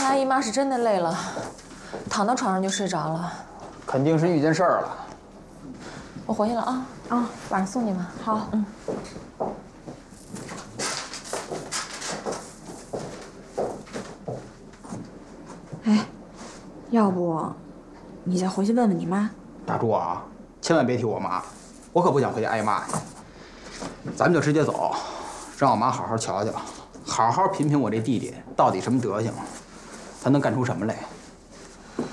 来姨妈是真的累了，躺到床上就睡着了。 肯定是遇见事儿了。 我回去了啊。啊，晚上送你们。好。嗯。 哎，要不你再回去问问你妈。 大柱啊，千万别提我妈，我可不想回去挨骂去。咱们就直接走，让我妈好好瞧瞧，好好品品我这弟弟到底什么德行，他能干出什么来。